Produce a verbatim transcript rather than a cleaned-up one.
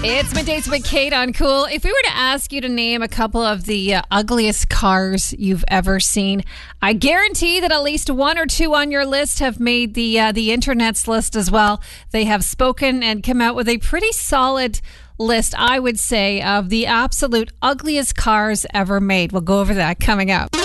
It's Middays with Kate on Cool. If we were to ask you to name a couple of the uh, ugliest cars you've ever seen, I guarantee that at least one or two on your list have made the uh, the internet's list as well. They have spoken and come out with a pretty solid list, I would say, of the absolute ugliest cars ever made. We'll go over that coming up.